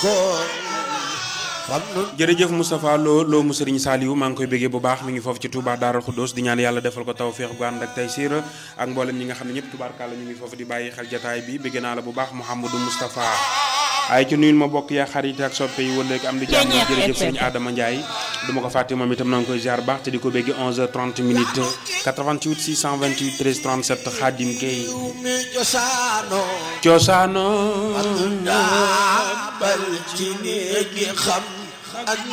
jërëjëf Moustapha Lo mu Serigne Saliou maa ngi koy béggee bu baax mi ngi foofu ci Touba Darou Khoudoss di ñaan yàlla defal ko tawfeex gu ànd ak taysiir ak mboolem ñi nga xam ne ñëpp tubaarkàlla ñu ngi foofu di bàyyi xel jataay bi bégg naa la bu baax Mouhamadou Moustapha ay ci nuyul ma bokk yaa xarit ak soppe yi wala am di jàmm jërëjëf Serigne Adama Ndiaye du ma ko fàtte moom itam na nga koy ziar baax te di ko béggee 11h30 minutes 88 628 13 37 Khadim Gueye cosaano bal ci néegi xam ak